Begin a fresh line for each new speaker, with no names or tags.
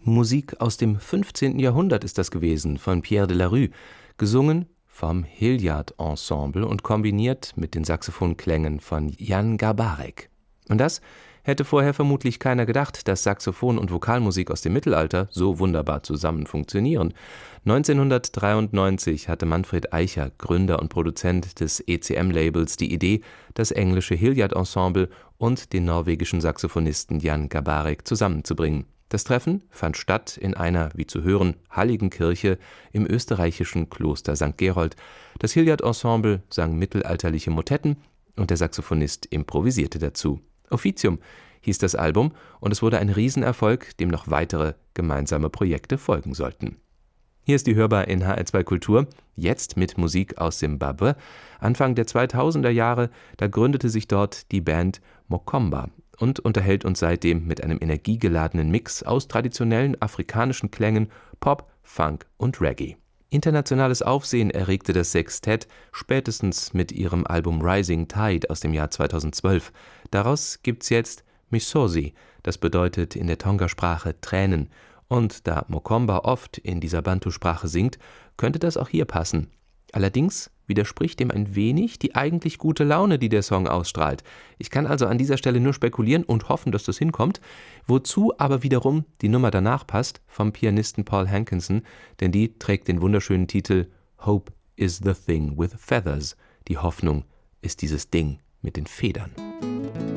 Musik aus dem 15. Jahrhundert ist das gewesen, von Pierre de la Rue, gesungen vom Hilliard Ensemble und kombiniert mit den Saxophonklängen von Jan Garbarek. Und das hätte vorher vermutlich keiner gedacht, dass Saxophon und Vokalmusik aus dem Mittelalter so wunderbar zusammen funktionieren. 1993 hatte Manfred Eicher, Gründer und Produzent des ECM-Labels, die Idee, das englische Hilliard Ensemble und den norwegischen Saxophonisten Jan Garbarek zusammenzubringen. Das Treffen fand statt in einer, wie zu hören, halligen Kirche im österreichischen Kloster St. Gerold. Das Hilliard Ensemble sang mittelalterliche Motetten und der Saxophonist improvisierte dazu. Officium hieß das Album und es wurde ein Riesenerfolg, dem noch weitere gemeinsame Projekte folgen sollten. Hier ist die hörbar in HR2 Kultur, jetzt mit Musik aus Simbabwe. Anfang der 2000er Jahre, da gründete sich dort die Band Mokomba und unterhält uns seitdem mit einem energiegeladenen Mix aus traditionellen afrikanischen Klängen, Pop, Funk und Reggae. Internationales Aufsehen erregte das Sextett spätestens mit ihrem Album Rising Tide aus dem Jahr 2012. Daraus gibt's jetzt Misozi, das bedeutet in der Tonga-Sprache Tränen. Und da Mokomba oft in dieser Bantu-Sprache singt, könnte das auch hier passen. Allerdings widerspricht dem ein wenig die eigentlich gute Laune, die der Song ausstrahlt. Ich kann also an dieser Stelle nur spekulieren und hoffen, dass das hinkommt, wozu aber wiederum die Nummer danach passt, vom Pianisten Paul Hankinson, denn die trägt den wunderschönen Titel Hope is the thing with feathers. Die Hoffnung ist dieses Ding mit den Federn.